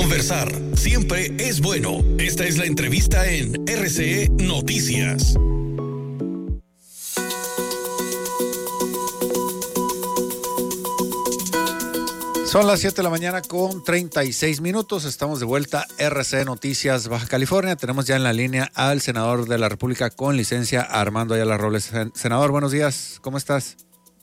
Conversar siempre es bueno. Esta es la entrevista en RCE Noticias. Son las 7 de la mañana con 36 minutos. Estamos de vuelta. RCE Noticias Baja California. Tenemos ya en la línea al senador de la República con licencia, Armando Ayala Robles. Senador, buenos días. ¿Cómo estás?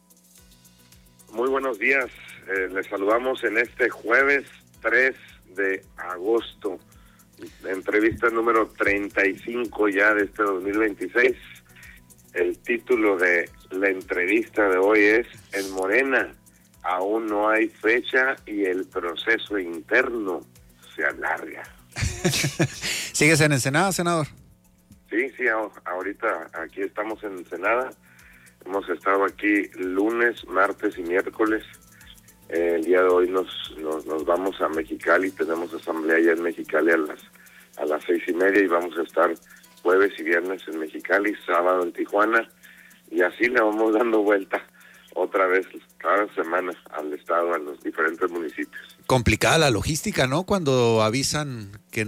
Muy buenos días. Les saludamos en este jueves 3 de agosto. Entrevista número 35 ya de este 2026. El título de la entrevista de hoy es En Morena aún no hay fecha y el proceso interno se alarga. ¿Sigues en Ensenada, senador? Sí, ahorita aquí estamos en Ensenada. Hemos estado aquí lunes, martes y miércoles. El día de hoy nos vamos a Mexicali, tenemos asamblea allá en Mexicali a las 6:30 y vamos a estar jueves y viernes en Mexicali, sábado en Tijuana, y así le vamos dando vuelta otra vez cada semana al estado, a los diferentes municipios. Complicada la logística, ¿no? Cuando avisan que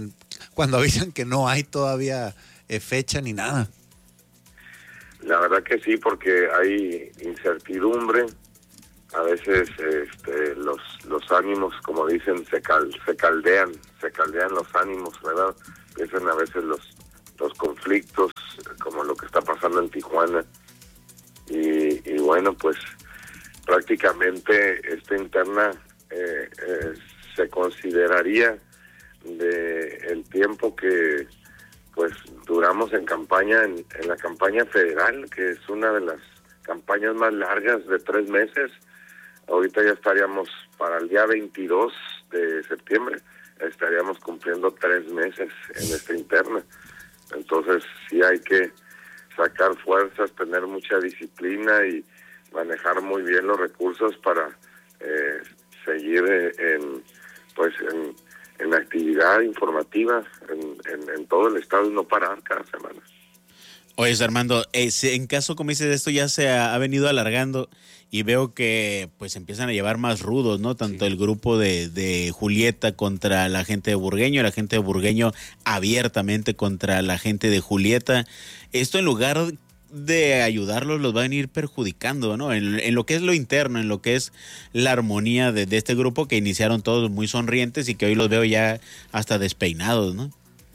no hay todavía fecha ni nada. La verdad que sí, porque hay incertidumbre. A veces los ánimos, como dicen, se caldean los ánimos, ¿verdad? Empiezan a veces los conflictos, como lo que está pasando en Tijuana. Y bueno, pues prácticamente esta interna se consideraría de el tiempo que pues duramos en campaña, en la campaña federal, que es una de las campañas más largas de 3 meses. Ahorita ya estaríamos para el día 22 de septiembre, estaríamos cumpliendo 3 meses en esta interna. Entonces sí hay que sacar fuerzas, tener mucha disciplina y manejar muy bien los recursos para seguir en actividad informativa en todo el estado y no parar cada semana. Oye, Armando, en caso, como dices, esto ya se ha venido alargando y veo que pues empiezan a llevar más rudos, ¿no? Tanto el grupo de Julieta contra la gente de Burgueño, la gente de Burgueño abiertamente contra la gente de Julieta. Esto, en lugar de ayudarlos, los va a venir perjudicando, ¿no? En lo que es lo interno, en lo que es la armonía de este grupo, que iniciaron todos muy sonrientes y que hoy los veo ya hasta despeinados, ¿no?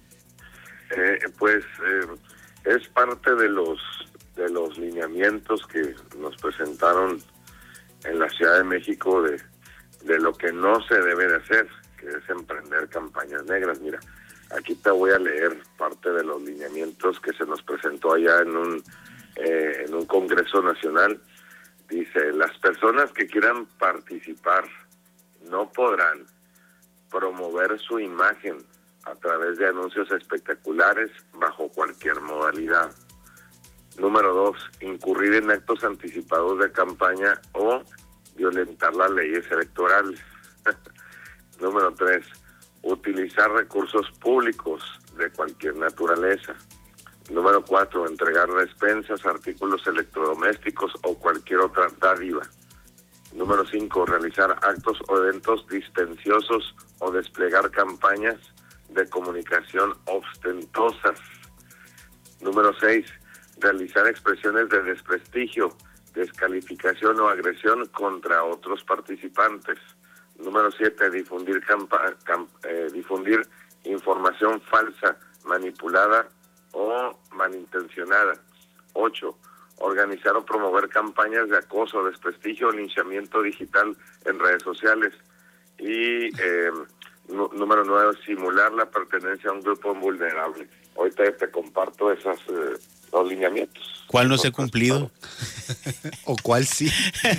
Es parte de los lineamientos que nos presentaron en la Ciudad de México de lo que no se debe de hacer, que es emprender campañas negras. Mira, aquí te voy a leer parte de los lineamientos que se nos presentó allá en un Congreso Nacional. Dice: las personas que quieran participar no podrán promover su imagen a través de anuncios espectaculares bajo cualquier modalidad. Número 2, incurrir en actos anticipados de campaña o violentar las leyes electorales. Número 3, utilizar recursos públicos de cualquier naturaleza. Número 4, entregar despensas, artículos electrodomésticos o cualquier otra dádiva. Número 5, realizar actos o eventos dispensiosos o desplegar campañas de comunicación ostentosas. Número 6, realizar expresiones de desprestigio, descalificación o agresión contra otros participantes. Número 7, difundir información falsa, manipulada o malintencionada. 8, organizar o promover campañas de acoso, desprestigio o linchamiento digital en redes sociales. Y número 9, simular la pertenencia a un grupo vulnerable. Ahorita te comparto los lineamientos. ¿Cuál no se ha cumplido? ¿O cuál sí?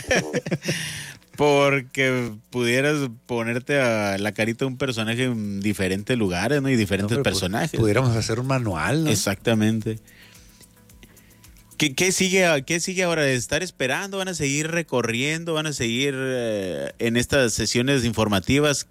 Porque pudieras ponerte a la carita de un personaje en diferentes lugares, ¿no? Y diferentes personajes. Pudiéramos hacer un manual, ¿no? Exactamente. ¿Qué sigue ahora? ¿Estar esperando? ¿Van a seguir recorriendo? ¿Van a seguir en estas sesiones informativas?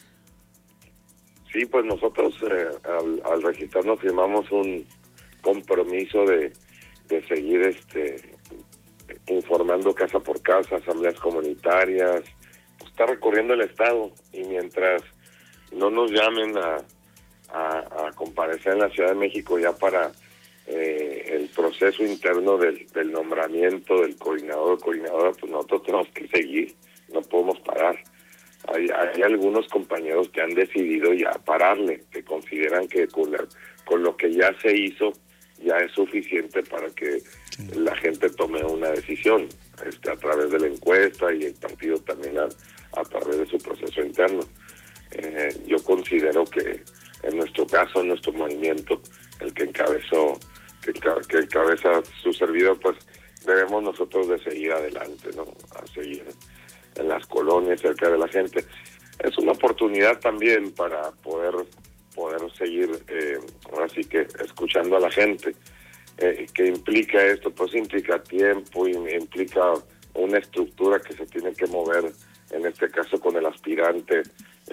Sí, pues nosotros al registrarnos firmamos un compromiso de seguir informando casa por casa, asambleas comunitarias, está recorriendo el estado, y mientras no nos llamen a comparecer en la Ciudad de México ya para el proceso interno del nombramiento del coordinador o coordinadora, pues nosotros tenemos que seguir, no podemos parar. Hay algunos compañeros que han decidido ya pararle, que consideran que con lo que ya se hizo ya es suficiente para que la gente tome una decisión, a través de la encuesta, y el partido también a través de su proceso interno. Yo considero que en nuestro caso, en nuestro movimiento, el que encabeza su servidor, pues debemos nosotros de seguir adelante, ¿no? A seguir en las colonias, cerca de la gente. Es una oportunidad también para poder seguir, ahora sí que escuchando a la gente. ¿Qué implica esto? Pues implica tiempo, y implica una estructura que se tiene que mover, en este caso con el aspirante,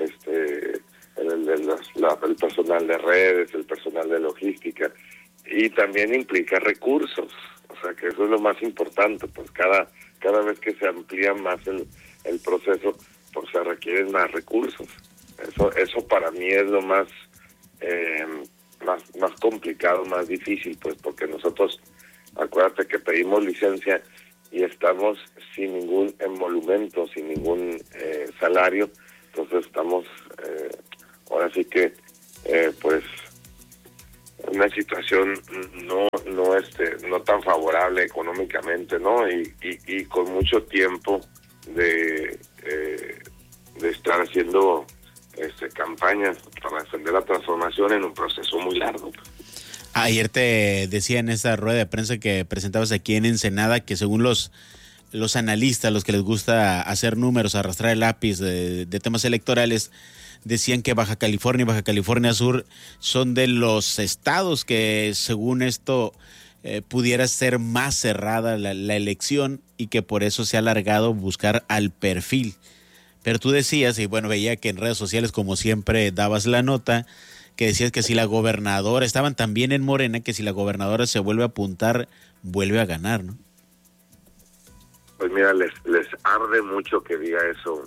el personal de redes, el personal de logística, y también implica recursos. O sea que eso es lo más importante, pues cada vez que se amplía más el proceso, pues se requieren más recursos. Eso para mí es lo más complicado, más difícil, pues porque nosotros, acuérdate que pedimos licencia y estamos sin ningún emolumento, sin ningún salario. Entonces estamos ahora sí que pues en una situación no tan favorable económicamente, ¿no? Y con mucho tiempo de estar haciendo campañas para defender la transformación en un proceso muy largo. Ayer te decía en esa rueda de prensa que presentabas aquí en Ensenada que según los analistas, los que les gusta hacer números, arrastrar el lápiz de temas electorales, decían que Baja California y Baja California Sur son de los estados que según esto pudiera ser más cerrada la elección, y que por eso se ha alargado buscar al perfil. Pero tú decías, y bueno, veía que en redes sociales como siempre dabas la nota, que decías que si la gobernadora, estaban también en Morena, que si la gobernadora se vuelve a apuntar, vuelve a ganar, ¿no? Pues mira, les arde mucho que diga eso,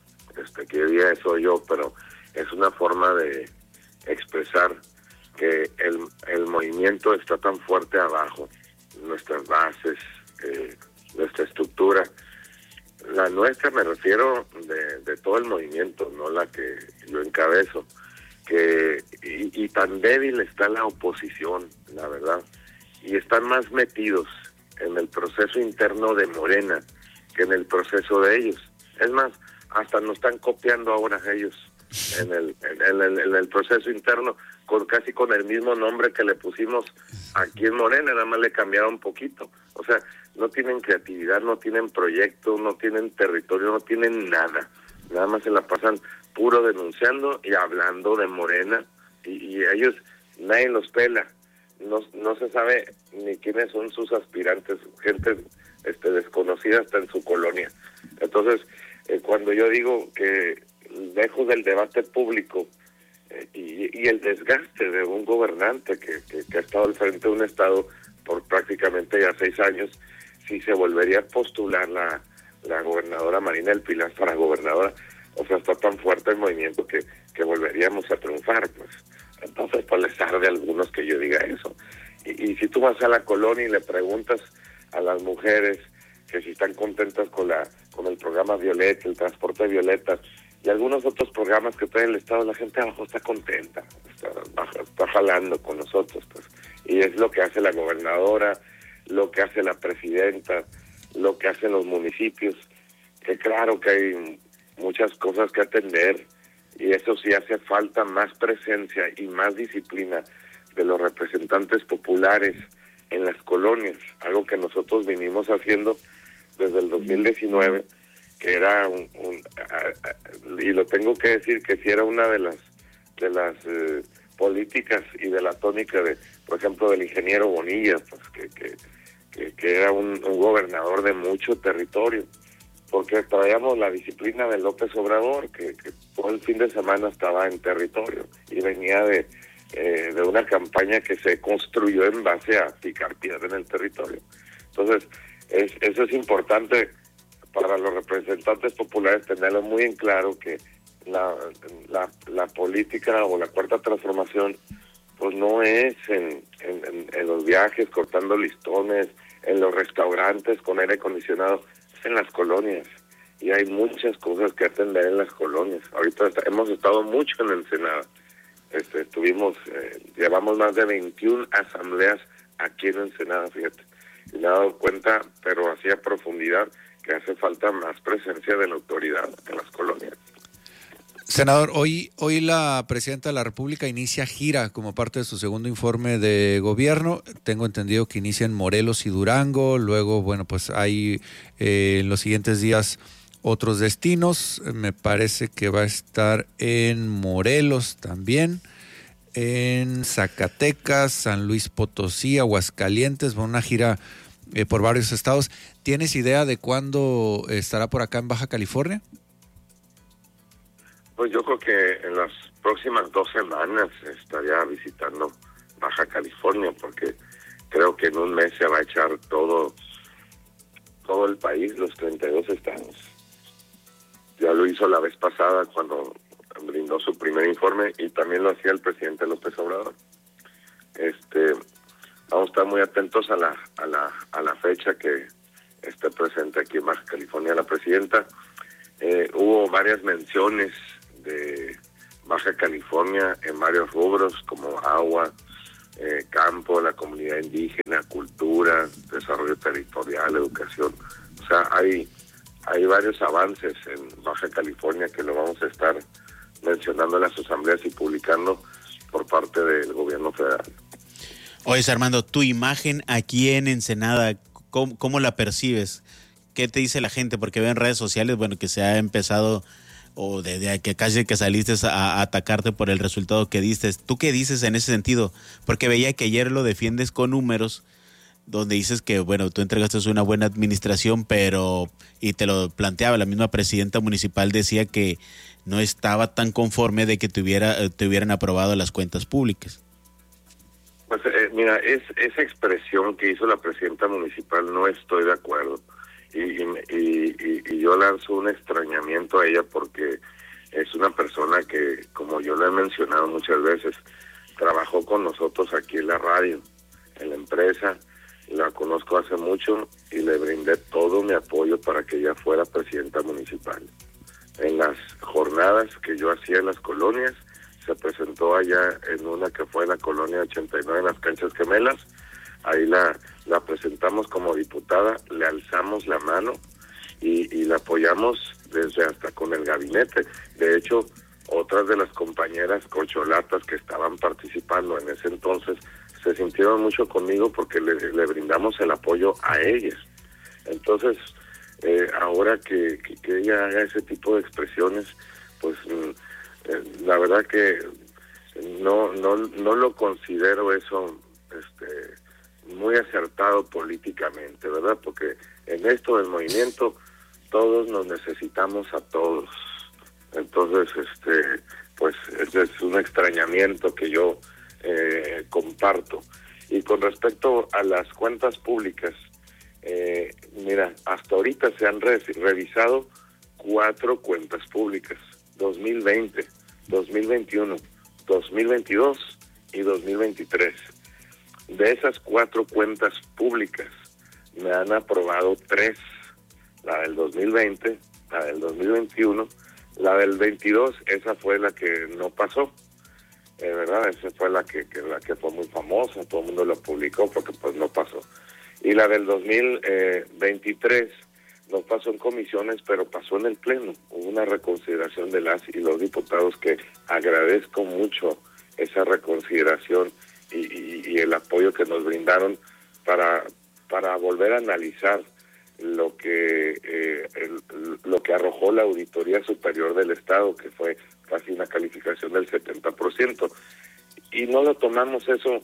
yo, pero es una forma de expresar que el movimiento está tan fuerte abajo, nuestras bases, nuestra estructura. La nuestra, me refiero de todo el movimiento, no la que yo encabezo, y tan débil está la oposición, la verdad, y están más metidos en el proceso interno de Morena que en el proceso de ellos. Es más, hasta nos están copiando ahora ellos en el proceso interno, casi con el mismo nombre que le pusimos aquí en Morena, nada más le cambiaron un poquito. O sea, no tienen creatividad, no tienen proyecto, no tienen territorio, no tienen nada. Nada más se la pasan puro denunciando y hablando de Morena, y ellos, nadie los pela. No se sabe ni quiénes son sus aspirantes, gente desconocida hasta en su colonia. Entonces, cuando yo digo que lejos del debate público y el desgaste de un gobernante que ha estado al frente de un estado por prácticamente ya 6 años, si se volvería a postular la gobernadora Marina del Pilar para gobernadora, o sea, está tan fuerte el movimiento que volveríamos a triunfar, pues. Entonces, pues les arde a algunos que yo diga eso. Y si tú vas a la colonia y le preguntas a las mujeres que si están contentas con el programa Violeta, el transporte de Violeta y algunos otros programas que trae el Estado, la gente abajo está contenta, está jalando con nosotros, pues. Y es lo que hace la gobernadora, lo que hace la presidenta, lo que hacen los municipios, que claro que hay muchas cosas que atender, y eso sí hace falta más presencia y más disciplina de los representantes populares en las colonias, algo que nosotros vinimos haciendo desde el 2019, que era y lo tengo que decir, que sí era una de las políticas y de la tónica de, por ejemplo, del ingeniero Bonilla, pues que era un gobernador de mucho territorio, porque traíamos la disciplina de López Obrador, que todo el fin de semana estaba en territorio y venía de una campaña que se construyó en base a picar piedra en el territorio. Entonces, eso es importante para los representantes populares, tenerlo muy en claro, que la política o la cuarta transformación pues no es en los viajes cortando listones, en los restaurantes con aire acondicionado, es en las colonias. Y hay muchas cosas que atender en las colonias. Ahorita hemos estado mucho en Ensenada. Llevamos más de 21 asambleas aquí en Ensenada, fíjate. Y me he dado cuenta, pero así a profundidad, que hace falta más presencia de la autoridad en las colonias. Senador, hoy la Presidenta de la República inicia gira como parte de su segundo informe de gobierno. Tengo entendido que inicia en Morelos y Durango. Luego, bueno, pues hay en los siguientes días otros destinos. Me parece que va a estar en Morelos también, en Zacatecas, San Luis Potosí, Aguascalientes. Va una gira por varios estados. ¿Tienes idea de cuándo estará por acá en Baja California? Pues yo creo que en las próximas 2 semanas estaría visitando Baja California, porque creo que en un mes se va a echar todo el país, los 32 estados. Ya lo hizo la vez pasada cuando brindó su primer informe, y también lo hacía el presidente López Obrador. Vamos a estar muy atentos a la fecha que esté presente aquí en Baja California la presidenta. Hubo varias menciones de Baja California en varios rubros como agua, campo, la comunidad indígena, cultura, desarrollo territorial, educación. O sea, hay varios avances en Baja California que lo vamos a estar mencionando en las asambleas y publicando por parte del gobierno federal. Oye, Armando, tu imagen aquí en Ensenada, ¿cómo la percibes? ¿Qué te dice la gente? Porque veo en redes sociales, bueno, que se ha empezado, o desde que casi que saliste a atacarte por el resultado que diste. ¿Tú qué dices en ese sentido? Porque veía que ayer lo defiendes con números, donde dices que, bueno, tú entregaste una buena administración, y te lo planteaba, la misma presidenta municipal decía que no estaba tan conforme de que te hubieran aprobado las cuentas públicas. Pues mira, esa expresión que hizo la presidenta municipal no estoy de acuerdo. Y yo lanzo un extrañamiento a ella, porque es una persona que, como yo le he mencionado muchas veces, trabajó con nosotros aquí en la radio, en la empresa. La conozco hace mucho y le brindé todo mi apoyo para que ella fuera presidenta municipal. En las jornadas que yo hacía en las colonias, se presentó allá en una que fue la colonia 89 en las Canchas Gemelas. Ahí la presentamos como diputada, le alzamos la mano y la apoyamos desde hasta con el gabinete. De hecho, otras de las compañeras corcholatas que estaban participando en ese entonces se sintieron mucho conmigo porque le brindamos el apoyo a ellas. Entonces, ahora que ella haga ese tipo de expresiones, pues la verdad que no lo considero eso muy acertado políticamente, ¿verdad? Porque en esto del movimiento todos nos necesitamos a todos. Entonces, pues ese es un extrañamiento que yo comparto. Y con respecto a las cuentas públicas, mira, hasta ahorita se han revisado 4 cuentas públicas: 2020, 2021, 2022 y 2023. De esas 4 cuentas públicas me han aprobado 3: la del 2020, la del 2021, la del 22. Esa fue la que no pasó, ¿verdad? Esa fue la que fue muy famosa, todo el mundo la publicó porque pues no pasó. Y la del 2023 no pasó en comisiones, pero pasó en el Pleno. Hubo una reconsideración de las y los diputados, que agradezco mucho esa reconsideración y el apoyo que nos brindaron para volver a analizar lo que arrojó la Auditoría Superior del Estado, que fue casi una calificación del 70%. Y no lo tomamos eso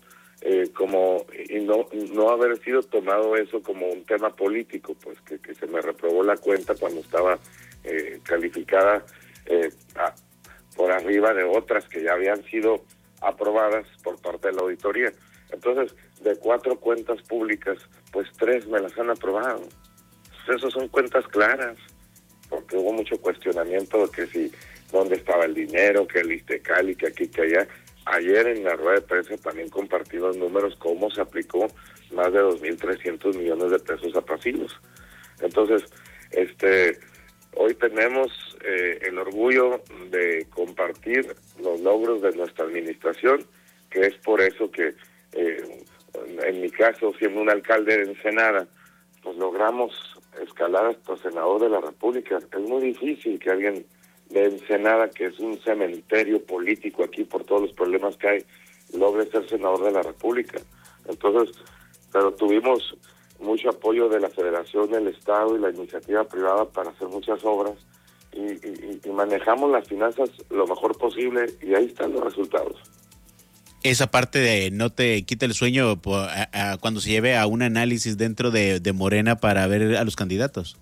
no haber sido tomado eso como un tema político, pues que se me reprobó la cuenta cuando estaba calificada por arriba de otras que ya habían sido aprobadas por parte de la auditoría. Entonces, de 4 cuentas públicas, pues 3 me las han aprobado. Pues esas son cuentas claras, porque hubo mucho cuestionamiento de que si dónde estaba el dinero, que el Iztecal y que aquí, que allá. Ayer en la rueda de prensa también compartí los números, cómo se aplicó más de 2.300 millones de pesos a pasivos. Entonces, hoy tenemos el orgullo de compartir los logros de nuestra administración, que es por eso que, en mi caso, siendo un alcalde de Ensenada, pues logramos escalar hasta senador de la República. Es muy difícil que alguien de Ensenada, que es un cementerio político aquí por todos los problemas que hay, logre ser senador de la República. Entonces, pero tuvimos mucho apoyo de la Federación, del Estado y la iniciativa privada para hacer muchas obras y manejamos las finanzas lo mejor posible y ahí están los resultados. Esa parte de no te quita el sueño cuando se lleve a un análisis dentro de Morena para ver a los candidatos.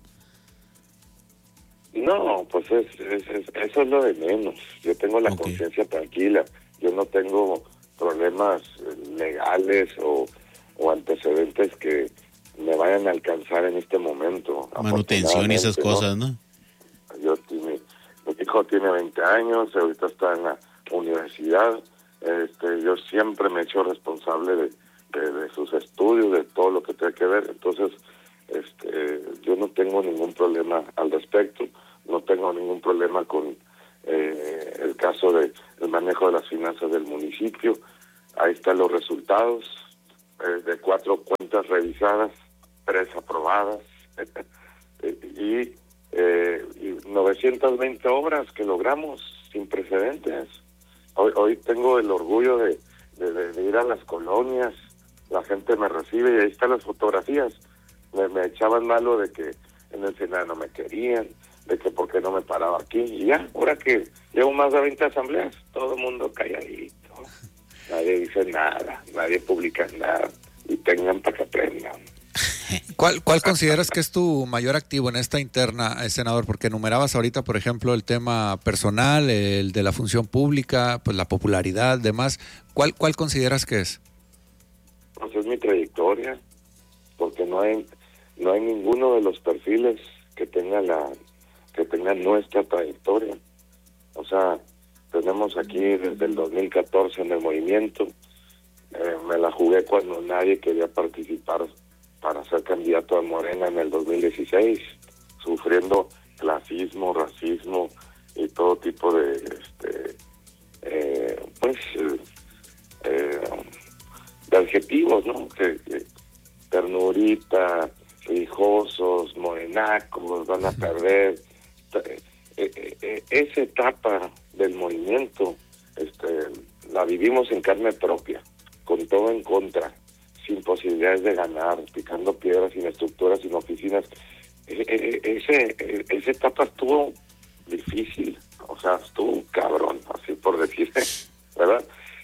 No, pues eso es lo de menos. Yo tengo la conciencia tranquila. Yo no tengo problemas legales o antecedentes que me vayan a alcanzar en este momento. Manutención y esas cosas, ¿no? Mi hijo tiene 20 años, ahorita está en la universidad. Yo siempre me he hecho responsable de sus estudios, de todo lo que tenga que ver. Entonces, yo no tengo ningún problema al respecto. No tengo ningún problema con el caso del manejo de las finanzas del municipio. Ahí están los resultados, de 4 cuentas revisadas, 3 aprobadas y 920 obras que logramos sin precedentes. Hoy tengo el orgullo de ir a las colonias, la gente me recibe y ahí están las fotografías. Me echaban malo de que en el Senado no me querían, de que por qué no me paraba aquí, y ya, ahora que llevo más de 20 asambleas, todo el mundo calladito, nadie dice nada, nadie publica nada, y tengan para que aprendan. ¿Cuál consideras que es tu mayor activo en esta interna, senador? Porque enumerabas ahorita, por ejemplo, el tema personal, el de la función pública, pues la popularidad, demás. ¿Cuál consideras que es? Pues es mi trayectoria, porque no hay ninguno de los perfiles que tenga nuestra trayectoria. O sea, tenemos aquí desde el 2014 en el movimiento, me la jugué cuando nadie quería participar para ser candidato a Morena en el 2016, sufriendo clasismo, racismo y todo tipo de de adjetivos, ¿no? Que ternurita, rijosos, morenacos, van a perder. Esa etapa del movimiento la vivimos en carne propia, con todo en contra, sin posibilidades de ganar, picando piedras, sin estructuras, sin oficinas. Esa etapa estuvo difícil, o sea, estuvo cabrón, así por decirte, ¿verdad?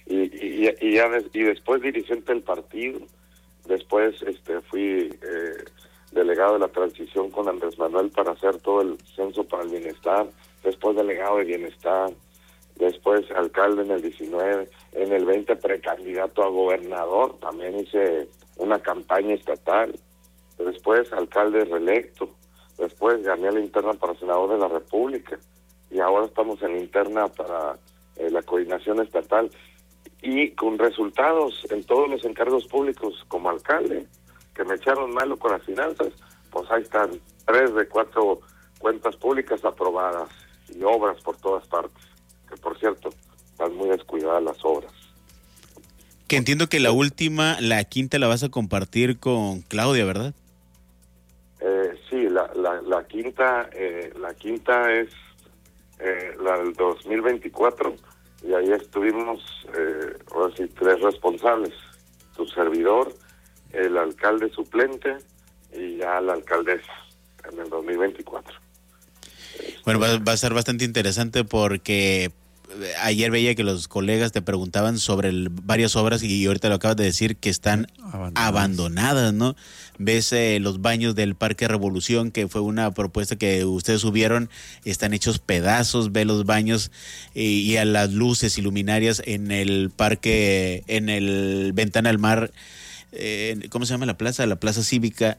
Y después dirigente del partido, después fui delegado de la transición con Andrés Manuel para hacer todo el censo para el bienestar, después delegado de bienestar, después alcalde en el 19, en el 20 precandidato a gobernador, también hice una campaña estatal, después alcalde reelecto, después gané la interna para senador de la República y ahora estamos en la interna para la coordinación estatal y con resultados en todos los encargos públicos como alcalde, que me echaron malo con las finanzas, pues ahí están 3 de 4 cuentas públicas aprobadas y obras por todas partes, que por cierto, están muy descuidadas las obras. Que entiendo que la quinta la vas a compartir con Claudia, ¿verdad? Sí, la quinta es la del 2024 y ahí estuvimos, ahora sí, 3 responsables, tu servidor, el alcalde suplente y ya la alcaldesa en el 2024. Bueno, va a ser bastante interesante porque ayer veía que los colegas te preguntaban sobre varias obras y ahorita lo acabas de decir que están abandonadas, ¿no? Ves los baños del Parque Revolución, que fue una propuesta que ustedes subieron, están hechos pedazos, ve los baños y a las luces y luminarias en el parque, en el Ventana al Mar, ¿cómo se llama la plaza? La Plaza Cívica,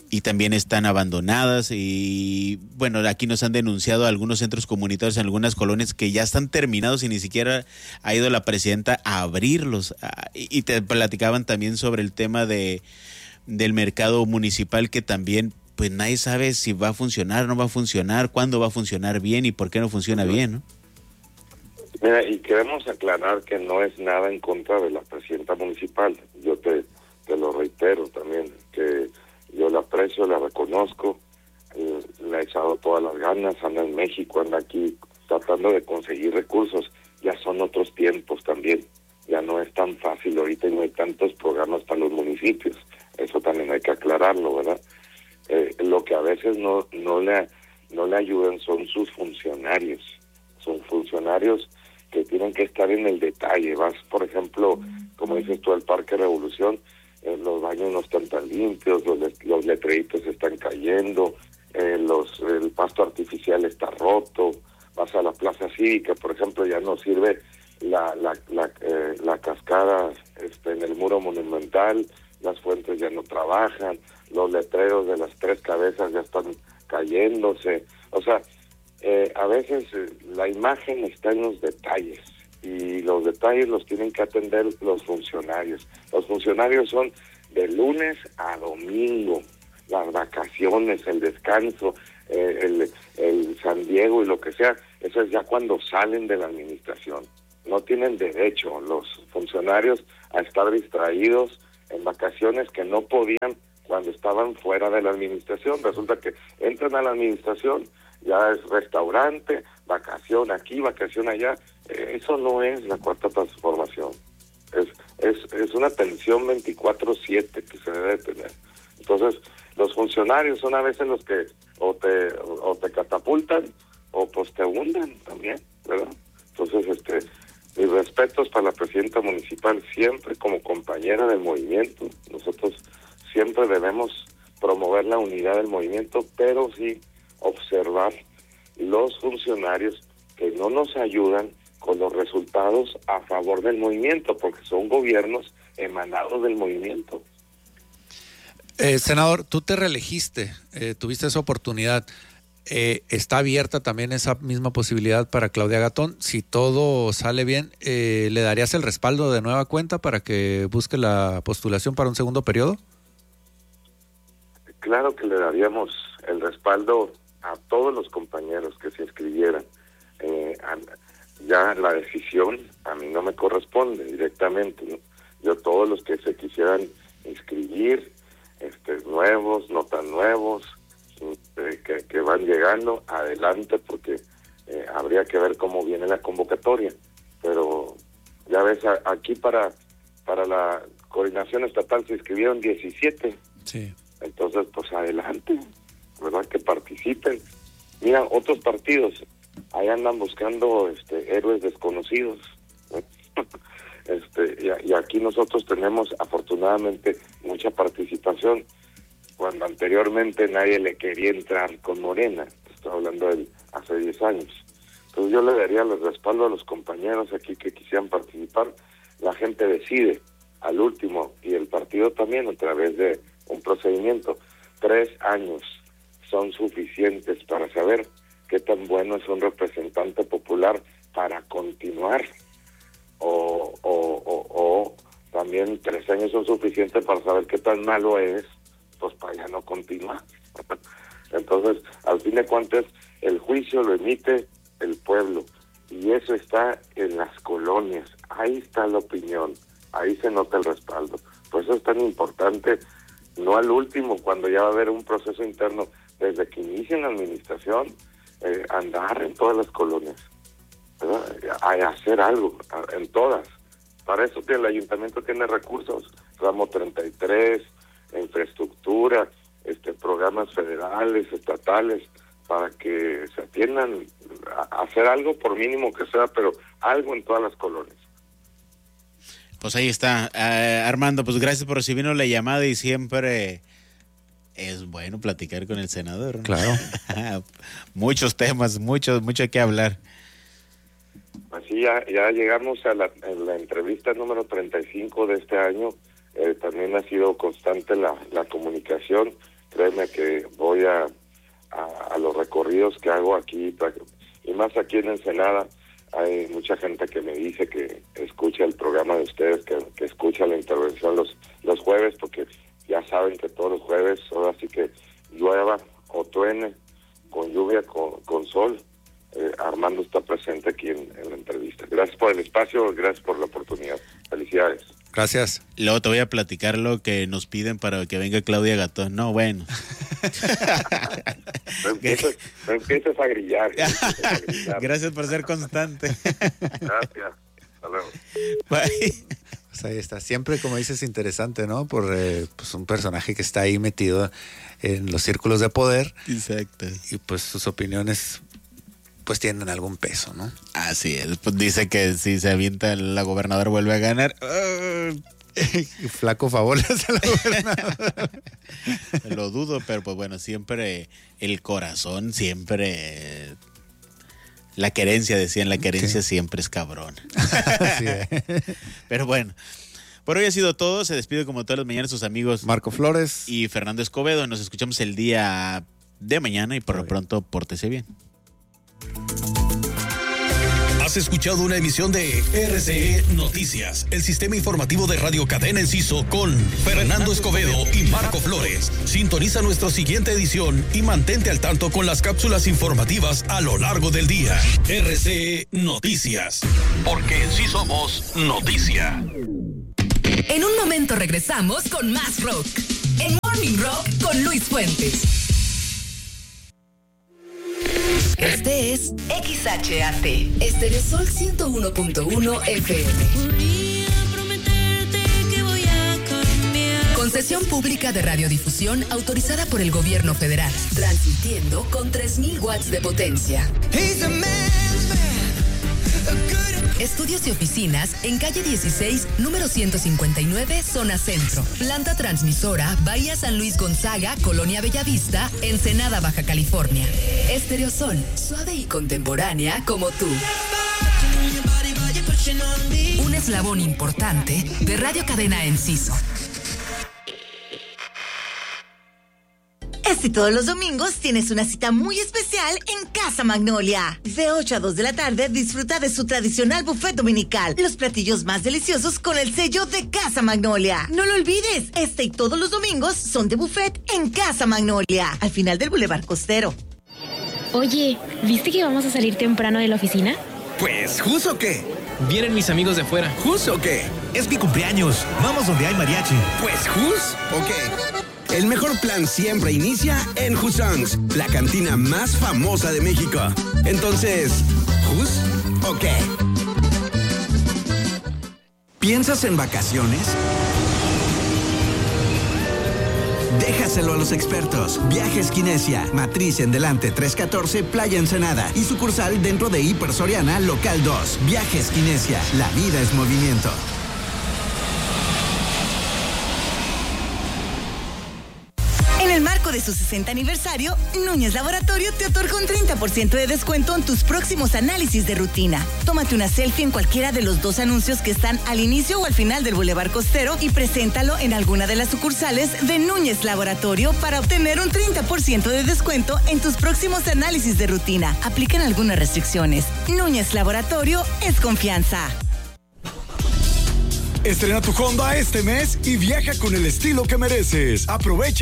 y también están abandonadas. Y bueno, aquí nos han denunciado algunos centros comunitarios en algunas colonias que ya están terminados y ni siquiera ha ido la presidenta a abrirlos. Y te platicaban también sobre el tema del mercado municipal, que también pues nadie sabe si va a funcionar, no va a funcionar, cuándo va a funcionar bien y por qué no funciona bien, ¿no? Mira, y queremos aclarar que no es nada en contra de la presidenta municipal. Yo te lo reitero también, que yo la aprecio, la reconozco, le ha echado todas las ganas, anda en México, anda aquí tratando de conseguir recursos. Ya son otros tiempos también, ya no es tan fácil ahorita y no hay tantos programas para los municipios. Eso también hay que aclararlo, ¿verdad? Lo que a veces no le ayudan son sus funcionarios. Son funcionarios que tienen que estar en el detalle. Vas, por ejemplo, como dices tú, al Parque Revolución, los baños no están tan limpios, los letreritos están cayendo, el pasto artificial está roto. Vas a la Plaza Cívica, por ejemplo, ya no sirve la cascada en el muro monumental, las fuentes ya no trabajan, los letreros de las 3 cabezas ya están cayéndose. O sea, a veces la imagen está en los detalles, y los detalles los tienen que atender los funcionarios. Los funcionarios son de lunes a domingo, las vacaciones, el descanso, el San Diego y lo que sea, eso es ya cuando salen de la administración. No tienen derecho los funcionarios a estar distraídos en vacaciones que no podían cuando estaban fuera de la administración. Resulta que entran a la administración, ya es restaurante, vacación aquí, vacación allá. Eso no es la cuarta transformación. Es una atención 24/7 que se debe tener. Entonces, los funcionarios son a veces los que o te catapultan o pues te hunden también, ¿verdad? Entonces, mis respetos para la presidenta municipal, siempre como compañera del movimiento. Nosotros siempre debemos promover la unidad del movimiento, pero sí observar los funcionarios que no nos ayudan con los resultados a favor del movimiento, porque son gobiernos emanados del movimiento. Senador, tú te reelegiste, tuviste esa oportunidad. ¿Está abierta también esa misma posibilidad para Claudia Gatón? Si todo sale bien, ¿le darías el respaldo de nueva cuenta para que busque la postulación para un segundo periodo? Claro que le daríamos el respaldo a todos los compañeros que se inscribieran. Ya la decisión a mí no me corresponde directamente, ¿no? Yo, todos los que se quisieran inscribir, nuevos, no tan nuevos, que van llegando, adelante, porque habría que ver cómo viene la convocatoria. Pero ya ves, aquí para la coordinación estatal se inscribieron 17. Sí. Entonces, pues adelante, ¿verdad? Que participen. Mira, otros partidos ahí andan buscando héroes desconocidos, ¿no? Y aquí nosotros tenemos afortunadamente mucha participación, cuando anteriormente nadie le quería entrar con Morena. Estoy hablando de hace 10 años. Entonces yo le daría el respaldo a los compañeros aquí que quisieran participar. La gente decide al último, y el partido también, a través de un procedimiento. 3 años son suficientes para saber qué tan bueno es un representante popular para continuar, o también 3 años son suficientes para saber qué tan malo es, pues para ya no continuar. Entonces, al fin de cuentas, el juicio lo emite el pueblo, y eso está en las colonias. Ahí está la opinión, ahí se nota el respaldo. Por eso es tan importante, no al último, cuando ya va a haber un proceso interno, desde que inicia la administración, andar en todas las colonias, ¿verdad? A hacer algo, en todas. Para eso el ayuntamiento tiene recursos, ramo 33, infraestructura, programas federales, estatales, para que se atiendan a hacer algo, por mínimo que sea, pero algo en todas las colonias. Pues ahí está. Armando, pues gracias por recibirnos la llamada, y siempre es bueno platicar con el senador, ¿no? Claro. Muchos temas, mucho que hablar. Así ya llegamos a la entrevista número 35 de este año. También ha sido constante la comunicación, créeme que voy a los recorridos que hago aquí, y más aquí en Ensenada. Hay mucha gente que me dice que escucha el programa de ustedes, que escucha la intervención los jueves, porque ya saben que todos los jueves, ahora sí que llueva o truene, con lluvia, con sol, Armando está presente aquí en la entrevista. Gracias por el espacio, gracias por la oportunidad. Felicidades. Gracias. Luego te voy a platicar lo que nos piden para que venga Claudia Gatón. No, bueno. No empieces a grillar. Gracias por ser constante. Gracias. Hasta luego. Bye. Pues ahí está. Siempre, como dices, interesante, ¿no? Por pues un personaje que está ahí metido en los círculos de poder. Exacto. Y pues sus opiniones pues tienen algún peso, ¿no? Así es. Pues dice que si se avienta la gobernadora vuelve a ganar. Flaco favor a la gobernadora. Lo dudo, pero pues bueno, siempre el corazón, siempre la querencia, decían, la querencia siempre es cabrón. Así es. Pero bueno, por hoy ha sido todo. Se despide como todas las mañanas sus amigos Marco Flores y Fernando Escobedo. Nos escuchamos el día de mañana y por lo pronto pórtese bien. Has escuchado una emisión de RCE Noticias, el sistema informativo de Radio Cadena Enciso con Fernando Escobedo y Marco Flores. Sintoniza nuestra siguiente edición y mantente al tanto con las cápsulas informativas a lo largo del día. RCE Noticias, porque en sí somos noticia. En un momento regresamos con más rock. En Morning Rock con Luis Fuentes. Este es XHAT, Estéreo Sol 101.1 FM. Concesión pública de radiodifusión autorizada por el gobierno federal, transmitiendo con 3,000 watts de potencia. Estudios y oficinas en calle 16, número 159, zona centro. Planta transmisora, Bahía San Luis Gonzaga, Colonia Bellavista, Ensenada, Baja California. Estéreo Sol, suave y contemporánea como tú. Un eslabón importante de Radio Cadena Enciso. Este y todos los domingos tienes una cita muy especial en Casa Magnolia. De 8 a 2 de la tarde disfruta de su tradicional buffet dominical. Los platillos más deliciosos con el sello de Casa Magnolia. No lo olvides, este y todos los domingos son de buffet en Casa Magnolia, al final del Boulevard Costero. Oye, ¿viste que vamos a salir temprano de la oficina? Pues, ¿jus o qué? Vienen mis amigos de fuera. ¿Jus o qué? Es mi cumpleaños. Vamos donde hay mariachi. Pues, ¿jus o qué? El mejor plan siempre inicia en Husongs, la cantina más famosa de México. Entonces, ¿jus o qué? ¿Piensas en vacaciones? Déjaselo a los expertos. Viajes Kinesia, matriz en Delante 314, Playa Ensenada y sucursal dentro de Hiper Soriana, local 2. Viajes Kinesia, la vida es movimiento. En el marco de su 60 aniversario, Núñez Laboratorio te otorga un 30% de descuento en tus próximos análisis de rutina. Tómate una selfie en cualquiera de los 2 anuncios que están al inicio o al final del Boulevard Costero y preséntalo en alguna de las sucursales de Núñez Laboratorio para obtener un 30% de descuento en tus próximos análisis de rutina. Aplican algunas restricciones. Núñez Laboratorio es confianza. Estrena tu Honda este mes y viaja con el estilo que mereces. Aprovecha